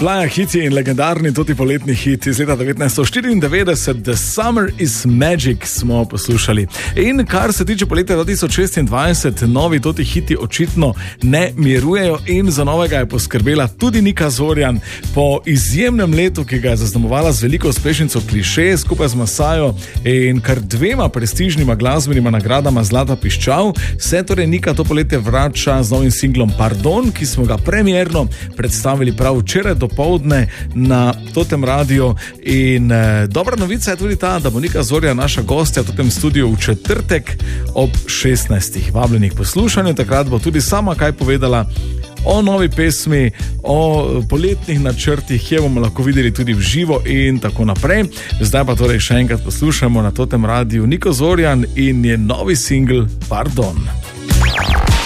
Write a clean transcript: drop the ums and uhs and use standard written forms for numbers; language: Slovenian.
Playa hiti in legendarni tudi poletni hit iz leta 1994, The Summer is Magic smo poslušali. In kar se tiče poletja 2026, novi toti hiti očitno ne mirujejo in za novega je poskrbela tudi Nika Zorjan. Po izjemnem letu, ki ga je zaznamovala z veliko uspešnico Kliše skupaj z Masajo in kar 2 prestižnima glasbenima nagradama Zlata piščal, se torej Nika to poletje vrača z novim singlom Pardon, ki smo ga premierno predstavili prav včeraj dopoldne na Totem Radio. In dobra novica je tudi ta, da bo Nika Zorjan naša gostja v Totem studiu v četrtek ob 16. Vabljeni k poslušanju, takrat bo tudi sama kaj povedala o novi pesmi, o poletnih načrtih, kje bomo lahko videli tudi v živo in tako naprej. Zdaj pa torej še enkrat poslušamo na Totem Radio Niko Zorjan in njen novi singl Pardon.